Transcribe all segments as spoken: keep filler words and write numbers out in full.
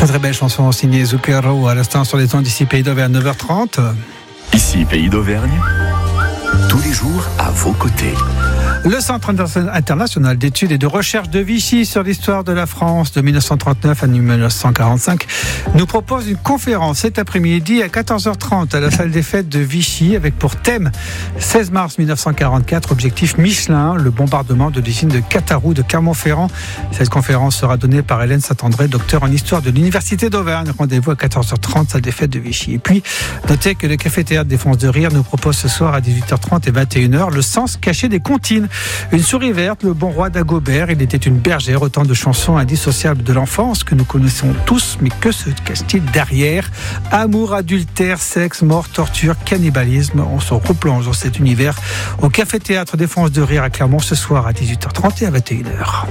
Très très belle chanson signée Zucchero à l'instant sur les ondes d'ici Pays d'Auvergne, neuf heures trente. Ici Pays d'Auvergne, tous les jours à vos côtés. Le Centre international d'études et de recherche de Vichy sur l'histoire de la France de dix-neuf cent trente-neuf à dix-neuf cent quarante-cinq nous propose une conférence cet après-midi à quatorze heures trente à la salle des fêtes de Vichy avec pour thème seize mars dix-neuf cent quarante-quatre, objectif Michelin, le bombardement de l'usine de Catarou de Clermont-Ferrand. Cette conférence sera donnée par Hélène Saint-André, docteur en histoire de l'Université d'Auvergne. Rendez-vous à quatorze heures trente, salle des fêtes de Vichy. Et puis, notez que le Café-Théâtre des Fonces de Rire nous propose ce soir à dix-huit heures trente et vingt et une heures le sens caché des comptines. Une souris verte, le bon roi d'Agobert, il était une bergère, autant de chansons indissociables de l'enfance que nous connaissons tous, mais que se cache-t-il derrière? Amour, adultère, sexe, mort, torture, cannibalisme. On se replonge dans cet univers au Café-Théâtre des Fonces de Rire à Clermont ce soir à dix-huit heures trente et à vingt et une heures.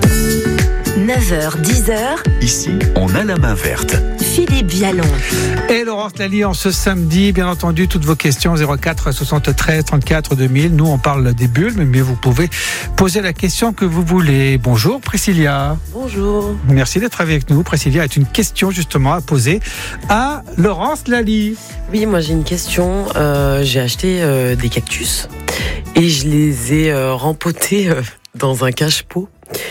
neuf heures, dix heures. Ici, on a la main verte. Philippe Vialon. Et Laurence Lally en ce samedi, bien entendu, toutes vos questions zéro quatre soixante-treize trente-quatre deux mille. Nous, on parle des bulles, mais vous pouvez poser la question que vous voulez. Bonjour Priscilla. Bonjour. Merci d'être avec nous. Priscilla est une question justement à poser à Laurence Lally. Oui, moi j'ai une question. Euh, j'ai acheté euh, des cactus et je les ai euh, rempotés euh, dans un cache-pot.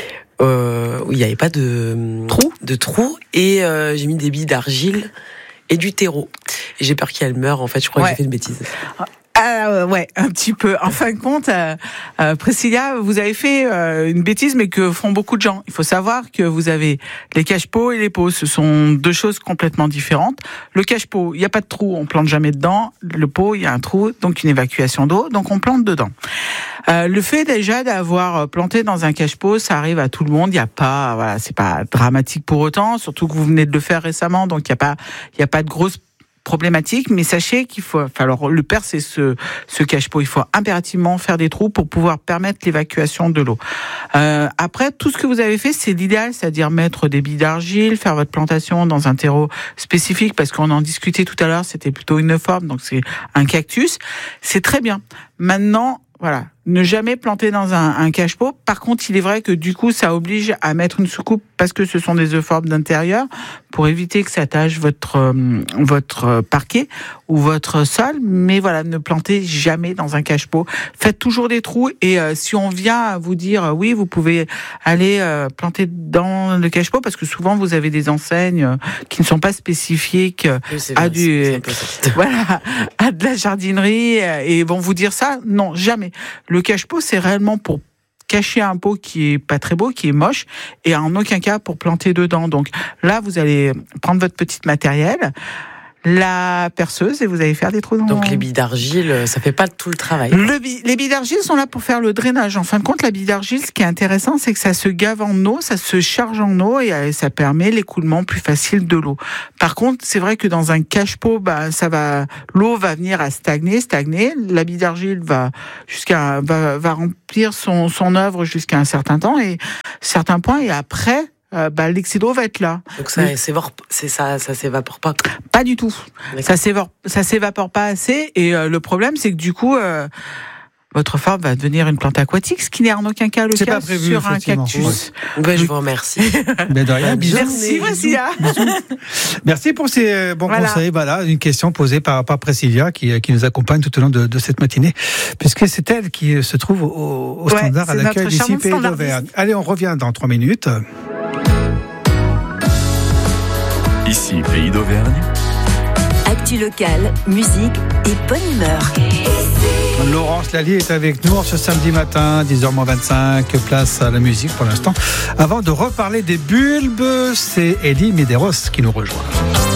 Euh, où il n'y avait pas de trou, de trou et euh, j'ai mis des billes d'argile et du terreau. Et j'ai peur qu'elles meurent, en fait, je crois ouais. que j'ai fait une bêtise. Euh, ouais, un petit peu. En fin de compte, euh, euh, Priscilla, vous avez fait euh, une bêtise, mais que font beaucoup de gens. Il faut savoir que vous avez les cache-pots et les pots. Ce sont deux choses complètement différentes. Le cache-pot, il n'y a pas de trou, on plante jamais dedans. Le pot, il y a un trou, donc une évacuation d'eau, donc on plante dedans. Euh, le fait déjà d'avoir planté dans un cache-pot, ça arrive à tout le monde. Il n'y a pas, voilà, c'est pas dramatique pour autant. Surtout que vous venez de le faire récemment, donc il n'y a pas, il n'y a pas de grosse problématique, mais sachez qu'il faut, enfin, alors le père c'est ce, ce cache-pot, il faut impérativement faire des trous pour pouvoir permettre l'évacuation de l'eau. Euh, après, tout ce que vous avez fait, c'est l'idéal, c'est-à-dire mettre des billes d'argile, faire votre plantation dans un terreau spécifique, parce qu'on en discutait tout à l'heure, c'était plutôt une forme, donc c'est un cactus, c'est très bien. Maintenant, voilà, ne jamais planter dans un, un cache-pot. Par contre, il est vrai que du coup, ça oblige à mettre une soucoupe parce que ce sont des euphorbes d'intérieur pour éviter que ça tache votre euh, votre parquet ou votre sol. Mais voilà, ne plantez jamais dans un cache-pot. Faites toujours des trous et euh, si on vient vous dire euh, oui, vous pouvez aller euh, planter dans le cache-pot parce que souvent vous avez des enseignes euh, qui ne sont pas spécifiques euh, oui, à vrai, du voilà à de la jardinerie euh, et vont vous dire ça. Non, jamais. Le cache-pot, c'est réellement pour cacher un pot qui est pas très beau, qui est moche, et en aucun cas pour planter dedans. Donc là, vous allez prendre votre petit matériel, la perceuse, et vous allez faire des trous dans... Donc les billes d'argile, ça fait pas tout le travail. Le bi- les billes d'argile sont là pour faire le drainage. En fin de compte, la bille d'argile, ce qui est intéressant, c'est que ça se gave en eau, ça se charge en eau, et ça permet l'écoulement plus facile de l'eau. Par contre, c'est vrai que dans un cache-pot, bah, ça va, l'eau va venir à stagner, stagner. La bille d'argile va jusqu'à, va, va remplir son, son œuvre jusqu'à un certain temps, et certains points, et après, Euh, bah, l'excès d'eau va être là. Donc ça, oui. s'évapore, c'est ça, ça s'évapore pas. Pas du tout. Ça s'évapore, ça s'évapore pas assez. Et euh, le problème, c'est que du coup, euh, votre forme va devenir une plante aquatique, ce qui n'est en aucun cas le c'est cas pas prévu, sur un cactus. Oui. Ben, je vous remercie. Mais de rien, bisous. Merci, Priscilla. Merci pour ces bons voilà. conseils. Voilà, une question posée par, par Priscilla qui, qui nous accompagne tout au long de, de cette matinée, puisque c'est elle qui se trouve au, au ouais, standard à l'accueil d'ici Pays d'Auvergne. Allez, on revient dans trois minutes. Ici, Pays d'Auvergne. Actu locale, musique et bonne humeur. Laurence Lally est avec nous ce samedi matin, dix heures vingt-cinq, place à la musique pour l'instant. Avant de reparler des bulbes, c'est Elie Medeiros qui nous rejoint.